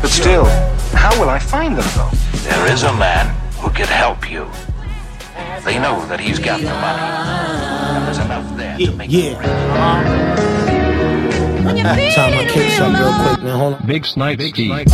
But still, how will I find them, though? There is a man who can help you. They know that he's got the money. And there's enough there to make them rich. Time I kick something real quick, man. Hold on. Big Snipe Steve.